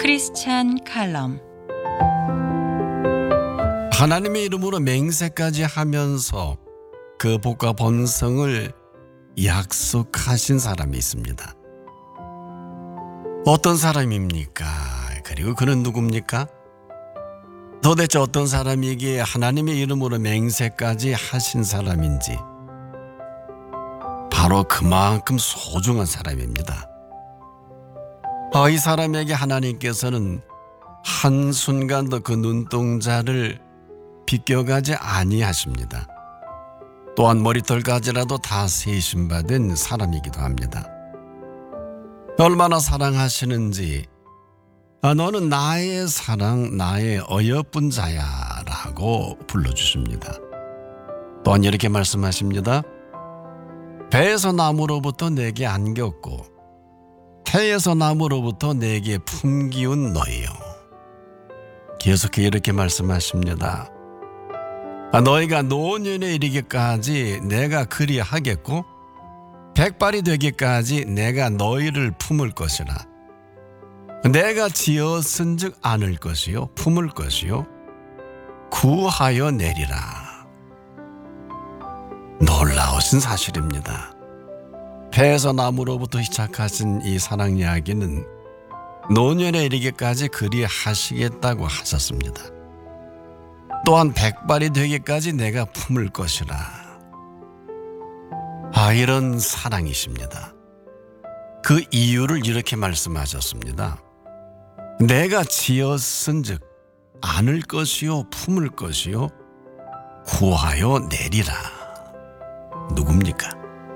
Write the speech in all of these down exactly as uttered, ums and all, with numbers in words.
크리스찬 칼럼. 하나님의 이름으로 맹세까지 하면서 그 복과 번성을 약속하신 사람이 있습니다. 어떤 사람입니까? 그리고 그는 누굽니까? 도대체 어떤 사람에게 하나님의 이름으로 맹세까지 하신 사람인지, 바로 그만큼 소중한 사람입니다. 어, 이 사람에게 하나님께서는 한순간도 그 눈동자를 비껴가지 아니하십니다. 또한 머리털까지라도 다 세심받은 사람이기도 합니다. 얼마나 사랑하시는지, 아, 너는 나의 사랑, 나의 어여쁜 자야 라고 불러주십니다. 또한 이렇게 말씀하십니다. 배에서 나무로부터 내게 안겼고 태에서 나무로부터 내게 품기운 너희요. 계속해 이렇게 말씀하십니다. 아, 너희가 노년에 이르기까지 내가 그리하겠고 백발이 되기까지 내가 너희를 품을 것이라. 내가 지었은즉 안을 것이요 품을 것이요 구하여 내리라. 놀라우신 사실입니다. 배에서 나무로부터 시작하신 이 사랑 이야기는 노년에 이르기까지 그리하시겠다고 하셨습니다. 또한 백발이 되기까지 내가 품을 것이라. 아, 이런 사랑이십니다. 그 이유를 이렇게 말씀하셨습니다. 내가 지었은즉 안을 것이요 품을 것이요 구하여 내리라. 누굽니까?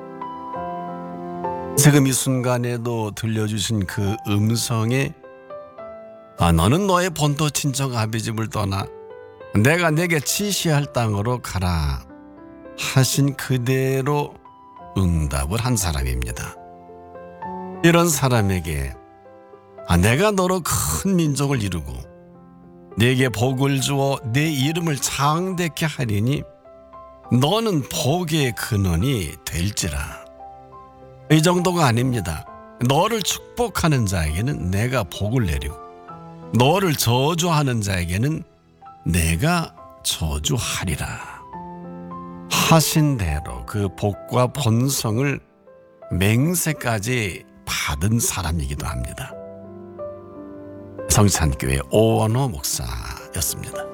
지금 이 순간에도 들려주신 그 음성에 아, 너는 너의 본토 친정 아비집을 떠나 내가 내게 지시할 땅으로 가라 하신 그대로 응답을 한 사람입니다. 이런 사람에게 아, 내가 너로 큰 민족을 이루고 네게 복을 주어 네 이름을 창대케 하리니 너는 복의 근원이 될지라. 이 정도가 아닙니다. 너를 축복하는 자에게는 내가 복을 내리고 너를 저주하는 자에게는 내가 저주하리라 하신 대로 그 복과 번성을 맹세까지 받은 사람이기도 합니다. 성찬교회 오원호 목사였습니다.